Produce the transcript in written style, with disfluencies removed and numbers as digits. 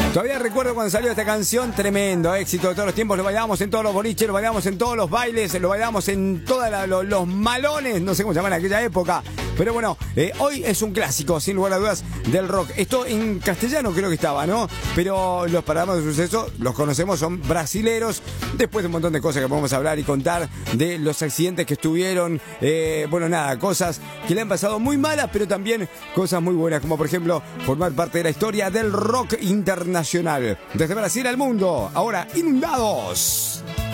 Todavía recuerdo cuando salió esta canción, tremendo éxito de todos los tiempos, lo bailábamos en todos los boliches, lo bailábamos en todos los bailes, lo bailábamos en todos los malones, no sé cómo se llaman en aquella época, pero bueno, hoy es un clásico, sin lugar a dudas, del rock. Esto en castellano creo que estaba, ¿no? Pero los parados de suceso, los conocemos, son brasileros, después de un montón de cosas que podemos hablar y contar, de los accidentes que estuvieron, bueno, nada, cosas que le han pasado muy malas, pero también cosas muy buenas, como por ejemplo, formar parte de la historia del rock internacional. Desde Brasil al mundo, ahora Inundados.